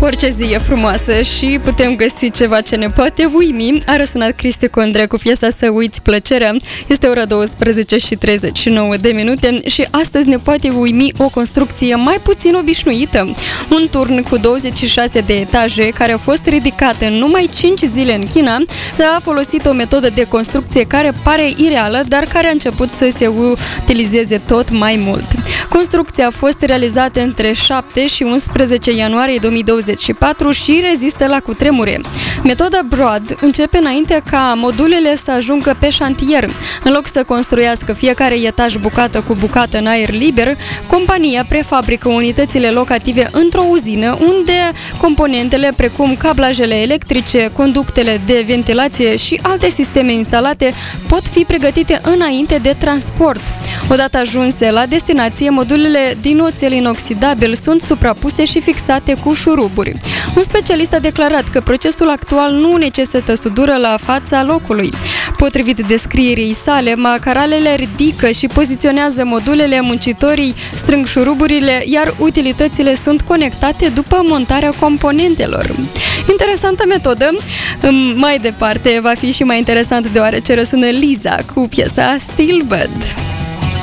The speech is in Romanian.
Orice zi e frumoasă și putem găsi ceva ce ne poate uimi. A răsunat Cristi Condrea cu piesa Să uiți plăcerea. Este ora 12 și 39 de minute și astăzi ne poate uimi o construcție mai puțin obișnuită. Un turn cu 26 de etaje care a fost ridicat în numai 5 zile în China a folosit o metodă de construcție care pare ireală, dar care a început să se utilizeze tot mai mult. Construcția a fost realizată între 7 și 11 ianuarie 2024 și rezistă la cutremure. Metoda Broad începe înainte ca modulele să ajungă pe șantier. În loc să construiască fiecare etaj bucată cu bucată în aer liber, compania prefabrică unitățile locative într-o uzină unde componentele precum cablajele electrice, conductele de ventilație și alte sisteme instalate pot fi pregătite înainte de transport. Odată ajunse la destinație, modulele din oțel inoxidabil sunt suprapuse și fixate cu șuruburi. Un specialist a declarat că procesul actual nu necesită sudură la fața locului. Potrivit descrierii sale, macaralele ridică și poziționează modulele, muncitorii strâng șuruburile, iar utilitățile sunt conectate după montarea componentelor. Interesantă metodă. Mai departe va fi și mai interesant deoarece răsună Liza cu piesa Still Bad.